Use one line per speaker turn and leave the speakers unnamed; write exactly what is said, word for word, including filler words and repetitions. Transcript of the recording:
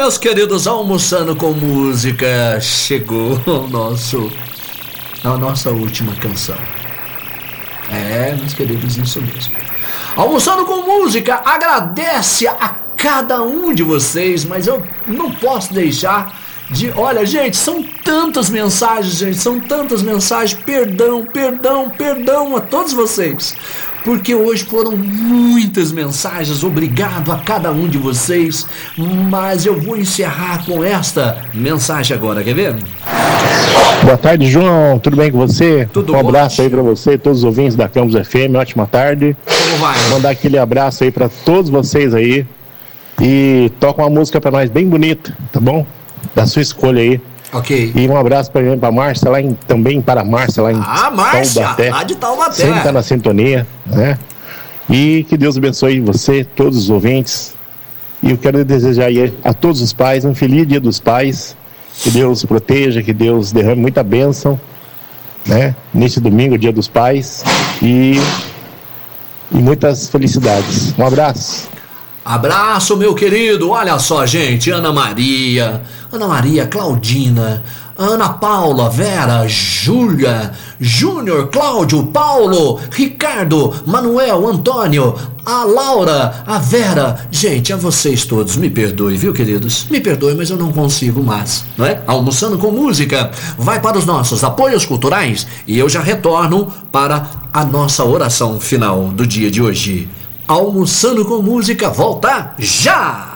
meus queridos, Almoçando com Música, chegou o nosso, a nossa última canção. É, meus queridos, isso mesmo. Almoçando com Música agradece a cada um de vocês, mas eu não posso deixar de... Olha, gente, são tantas mensagens, gente, são tantas mensagens. Perdão, perdão, perdão a todos vocês, porque hoje foram muitas mensagens. Obrigado a cada um de vocês, mas eu vou encerrar com esta mensagem agora, quer ver?
Boa tarde, João, tudo bem com você?
Tudo
um
bom?
Abraço aí pra você, todos os ouvintes da Campus F M, ótima tarde.
Como vai?
Mandar aquele abraço aí pra todos vocês aí e toca uma música pra nós bem bonita, tá bom? Da sua escolha aí.
Ok.
E um abraço pra, pra Márcia, lá em, também para a Márcia, lá em
Ah, Márcia,
Taubaté.
lá de Taubaté.
Sempre tá na sintonia, né? E que Deus abençoe você, todos os ouvintes. E eu quero desejar aí a todos os pais um feliz Dia dos Pais. Que Deus proteja, que Deus derrame muita bênção, né? Neste domingo, Dia dos Pais. E, e muitas felicidades. Um abraço.
Abraço, meu querido. Olha só, gente, Ana Maria, Ana Maria, Claudina, Ana Paula, Vera, Júlia, Júnior, Cláudio, Paulo, Ricardo, Manuel, Antônio, a Laura, a Vera. Gente, a vocês todos, me perdoe, viu, queridos? Me perdoe, mas eu não consigo mais, não é? Almoçando com Música vai para os nossos apoios culturais e eu já retorno para a nossa oração final do dia de hoje. Almoçando com Música volta já!